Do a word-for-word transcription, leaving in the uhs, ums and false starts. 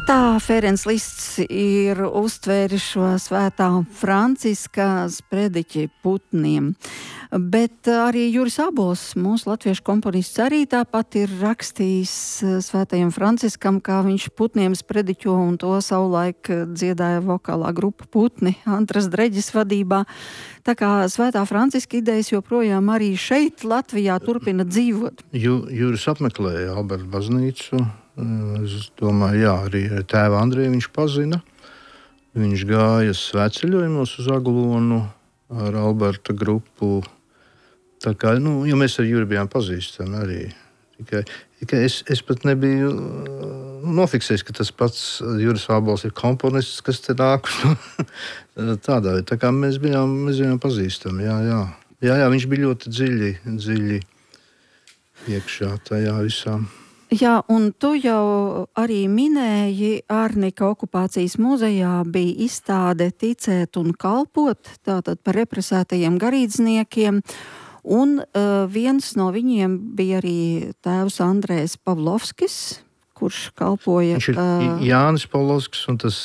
Tā Ferenc Lists ir uztvēris šo svētā Franciska sprediķi putniem. Bet arī Juris Ābols, mūsu latviešu komponists, arī tāpat ir rakstījis svētajam Franciskam, kā viņš putniem sprediķo, un to savulaik dziedāja vokālā grupa Putni Antras Dreģis vadībā. Tā kā svētā Franciska idejas joprojām arī šeit Latvijā turpina dzīvot. Ju, Juris apmeklēja Alberta baznīcu. Es domāju, jā, arī tēva Andreju viņš pazina. Viņš gāja svētceļojumos uz Aglonu ar Alberta grupu. Tā kā, nu, jo mēs ar Juri bijām pazīstami arī. Tikai, tikai es, es pat nebiju nofiksējis, ka tas pats Juris Ābols ir komponists, kas te nāk. Tādā, tā kā mēs bijām, mēs bijām pazīstami, jā, jā. Jā, jā, viņš bija ļoti dziļi, dziļi iekšā tajā visā. Jā, un tu jau arī minēji, Ārnika okupācijas muzejā bija izstāde Ticēt un kalpot, tātad par represētajiem garīdzniekiem, un uh, viens no viņiem bija arī tēvs Andrejs Pavlovskis, kurš kalpoja... Viņš ir uh, Jānis Pavlovskis un tas